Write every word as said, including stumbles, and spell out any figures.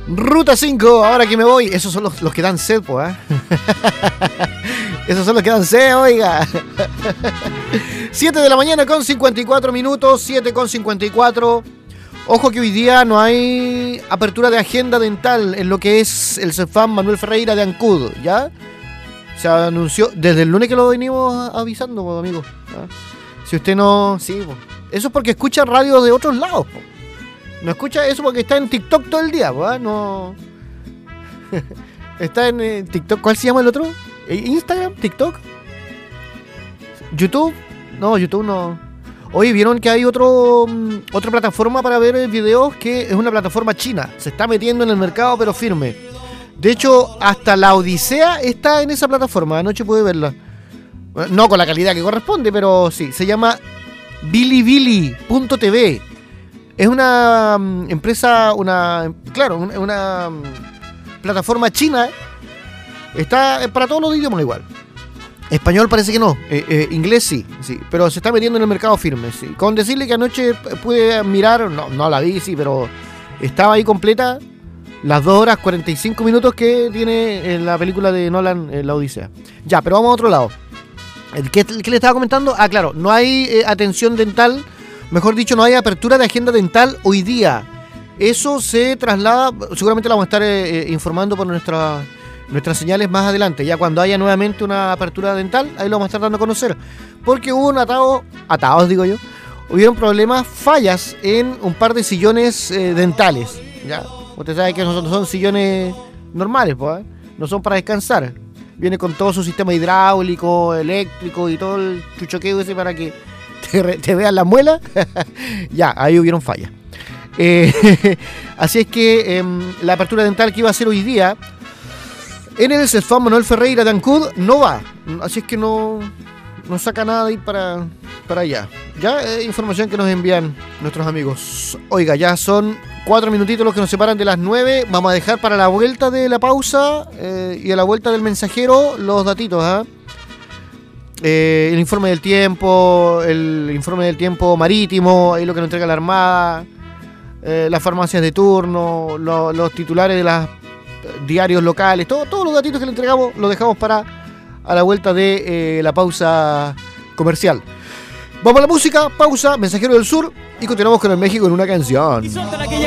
Ruta cinco, ahora que me voy. Esos son los, los que dan sed, pues, ¿eh? Esos son los que dan sed, oiga. siete de la mañana con cincuenta y cuatro minutos, siete con cincuenta y cuatro. Ojo que hoy día no hay apertura de agenda dental en lo que es el Cefam Manuel Ferreira de Ancud, ¿ya? Se anunció desde el lunes que lo venimos avisando, pues, amigo. ¿Ah? Si usted no... Sí, pues. Eso es porque escucha radio de otros lados, pues. No escucha eso porque está en TikTok todo el día, ¿verdad? No. Está en eh, TikTok. ¿Cuál se llama el otro? ¿Instagram? ¿TikTok? ¿YouTube? No, YouTube no. Oye, ¿vieron que hay otro otra plataforma para ver videos que es una plataforma china? Se está metiendo en el mercado, pero firme. De hecho, hasta la Odisea está en esa plataforma. Anoche pude verla. No con la calidad que corresponde, pero sí. Se llama bilibili punto t v. Es una um, empresa, una claro, una, una um, plataforma china. Está para todos los idiomas igual. Español parece que no, eh, eh, inglés sí, sí, pero se está metiendo en el mercado firme, sí. Con decirle que anoche pude mirar, no, no la vi, sí, pero estaba ahí completa las dos horas cuarenta y cinco minutos que tiene en la película de Nolan, eh, La Odisea. Ya, pero vamos a otro lado. ¿Qué, qué le estaba comentando? Ah, claro, no hay eh, atención dental. Mejor dicho, no hay apertura de agenda dental hoy día. Eso se traslada, seguramente lo vamos a estar eh, informando por nuestra, nuestras señales más adelante. Ya cuando haya nuevamente una apertura dental, ahí lo vamos a estar dando a conocer. Porque hubo un atado, atados digo yo, hubieron problemas, fallas en un par de sillones eh, dentales. Ya, usted sabe que no son, son sillones normales, pues, ¿eh? No son para descansar. Viene con todo su sistema hidráulico, eléctrico y todo el chuchoqueo ese para que te, te vean la muela. Ya, ahí hubieron fallas. Eh, así es que eh, la apertura dental que iba a ser hoy día en el Cefam Manuel Ferreira de Ancud no va. Así es que no, no saca nada de ir para, para allá. Ya, eh, información que nos envían nuestros amigos. Oiga, ya son cuatro minutitos los que nos separan de las nueve. Vamos a dejar para la vuelta de la pausa eh, y a la vuelta del mensajero los datitos, ¿eh? Eh, el informe del tiempo, el informe del tiempo marítimo, ahí lo que nos entrega la Armada, eh, las farmacias de turno, lo, los titulares de los diarios locales, todo, todos los datitos que le entregamos los dejamos para a la vuelta de eh, la pausa comercial. Vamos a la música, pausa, Mensajero del Sur y continuamos con el México en una canción.